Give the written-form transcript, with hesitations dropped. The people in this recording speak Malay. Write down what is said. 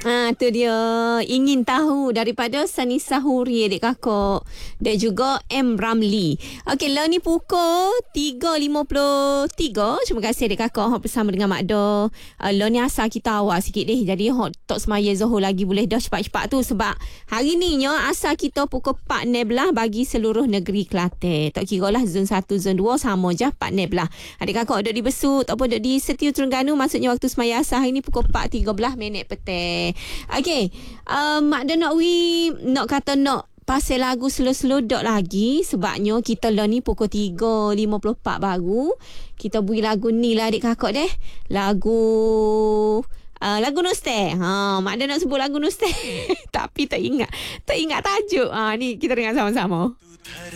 Tu dia. Ingin tahu daripada Sanisa Huri, adik kakak. Dan juga M. Ramli. Okey, lah ni pukul 3.53. Terima kasih adik kakak bersama dengan Mak Do. Lah ni asal kita awal sikit deh. Jadi tok semaya Zohor lagi boleh dah cepat-cepat tu. Sebab hari ni asal kita pukul 4.11 bagi seluruh negeri Kelantan. Tak kira lah zon 1, zon 2 sama je 4.11. Adik kakak duduk di Besut ataupun duduk di Setiu Terengganu. Maksudnya waktu semaya asal hari ni pukul 4.13 minit petang. Okey, Mak Do nak kata nak pasal lagu slow-slow dok lagi. Sebabnya kita lah ni pukul 3.54 baru. Kita beri lagu ni lah adik kakak deh. Lagu Nostal. Mak Do nak sebut lagu Nostal. Tapi tak ingat tajuk. Ni kita dengar sama-sama.